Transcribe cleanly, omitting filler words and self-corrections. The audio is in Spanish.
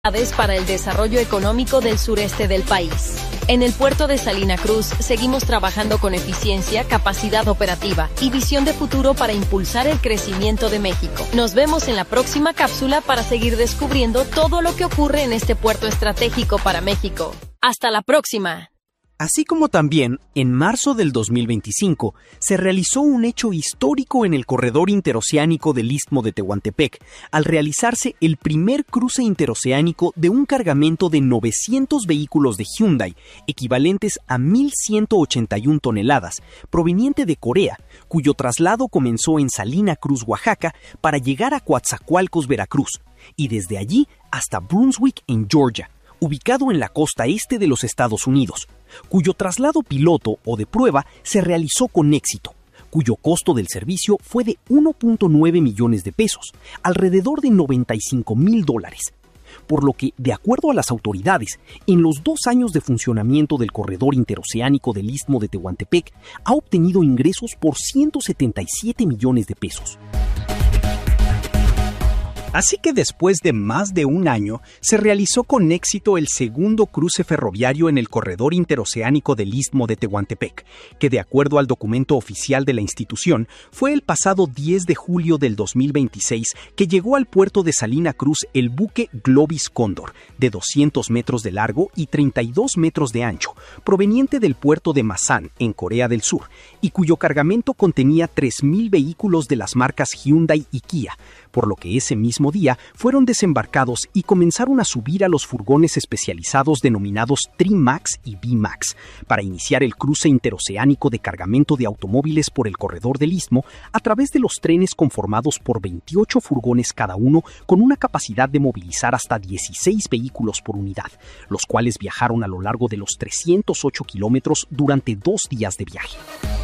Para el desarrollo económico del sureste del país. En el puerto de Salina Cruz seguimos trabajando con eficiencia, capacidad operativa y visión de futuro para impulsar el crecimiento de México. Nos vemos en la próxima cápsula para seguir descubriendo todo lo que ocurre en este puerto estratégico para México. ¡Hasta la próxima! Así como también, en marzo del 2025, se realizó un hecho histórico en el corredor interoceánico del Istmo de Tehuantepec, al realizarse el primer cruce interoceánico de un cargamento de 900 vehículos de Hyundai, equivalentes a 1,181 toneladas, proveniente de Corea, cuyo traslado comenzó en Salina Cruz, Oaxaca, para llegar a Coatzacoalcos, Veracruz, y desde allí hasta Brunswick, en Georgia, ubicado en la costa este de los Estados Unidos, cuyo traslado piloto o de prueba se realizó con éxito, cuyo costo del servicio fue de 1.9 millones de pesos, alrededor de $95,000, por lo que, de acuerdo a las autoridades, en los 2 años de funcionamiento del corredor interoceánico del Istmo de Tehuantepec, ha obtenido ingresos por 177 millones de pesos. Así que después de más de un año, se realizó con éxito el segundo cruce ferroviario en el corredor interoceánico del Istmo de Tehuantepec, que de acuerdo al documento oficial de la institución, fue el pasado 10 de julio del 2026 que llegó al puerto de Salina Cruz el buque Globis Cóndor, de 200 metros de largo y 32 metros de ancho, proveniente del puerto de Masan, en Corea del Sur, y cuyo cargamento contenía 3,000 vehículos de las marcas Hyundai y Kia, por lo que ese mismo día fueron desembarcados y comenzaron a subir a los furgones especializados denominados Tri-Max y B-Max para iniciar el cruce interoceánico de cargamento de automóviles por el corredor del Istmo a través de los trenes conformados por 28 furgones cada uno con una capacidad de movilizar hasta 16 vehículos por unidad, los cuales viajaron a lo largo de los 308 kilómetros durante 2 días de viaje.